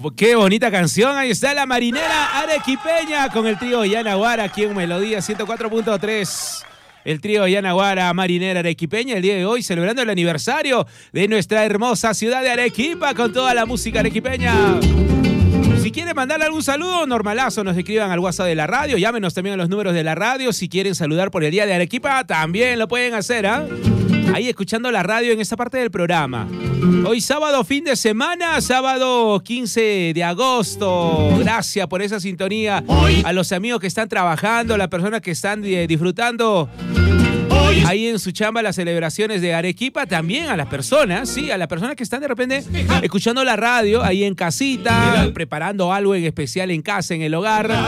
qué bonita canción. Ahí está la marinera arequipeña con el trío Yanaguara aquí en Melodía 104.3. El trío Yanaguara, marinera arequipeña, el día de hoy celebrando el aniversario de nuestra hermosa ciudad de Arequipa con toda la música arequipeña. Si quieren mandarle algún saludo, normalazo, nos escriban al WhatsApp de la radio, llámenos también a los números de la radio. Si quieren saludar por el día de Arequipa, también lo pueden hacer, ¿ah? Ahí escuchando la radio en esta parte del programa. Hoy sábado, fin de semana, sábado 15 de agosto. Gracias por esa sintonía. A los amigos que están trabajando, a las personas que están disfrutando ahí en su chamba las celebraciones de Arequipa, también a las personas, sí, a las personas que están de repente escuchando la radio ahí en casita, preparando algo en especial en casa, en el hogar.